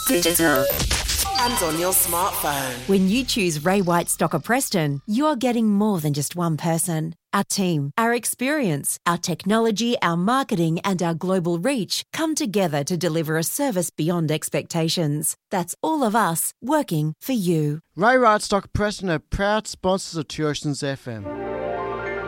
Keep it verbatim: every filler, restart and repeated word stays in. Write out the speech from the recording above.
Digital. And on your smartphone. When you choose Ray White Stocker Preston, you're getting more than just one person. Our team, our experience, our technology, our marketing and our global reach come together to deliver a service beyond expectations. That's all of us working for you. Ray White Stocker Preston are proud sponsors of Two Oceans F M.